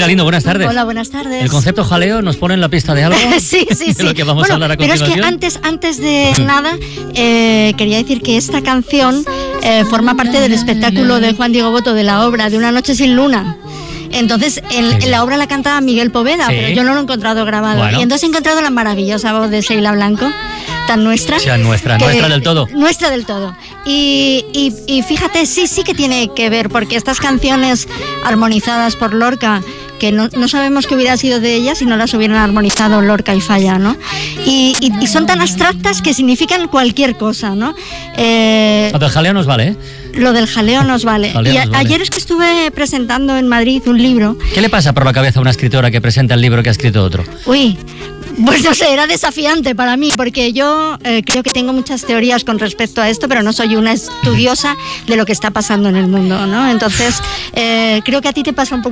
Galindo, buenas tardes. Hola, buenas tardes. ¿El concepto jaleo nos pone en la pista de algo? Sí. De lo que vamos a hablar a pero continuación. es que antes de nada, quería decir que esta canción forma parte del espectáculo de Juan Diego Boto, de la obra de Una noche sin luna. Entonces, en la obra la cantaba Miguel Poveda, Sí. pero yo no lo he encontrado grabado. Bueno. Y entonces he encontrado la maravillosa voz de Sheila Blanco, tan nuestra. O sea, nuestra del todo. Nuestra del todo. Y fíjate, sí que tiene que ver, porque estas canciones armonizadas por Lorca, que no sabemos qué hubiera sido de ellas si no las hubieran armonizado Lorca y Falla, ¿no? Y son tan abstractas que significan cualquier cosa, ¿no? Lo del jaleo nos vale, ¿eh? Lo del jaleo nos vale. Jaleo Y nos vale. ayer es que estuve presentando en Madrid un libro. ¿Qué le pasa por la cabeza a una escritora que presenta el libro que ha escrito otro? Uy, pues no sé, era desafiante para mí, porque yo creo que tengo muchas teorías con respecto a esto, pero no soy una estudiosa de lo que está pasando en el mundo, ¿no? Entonces, creo que a ti te pasa un poco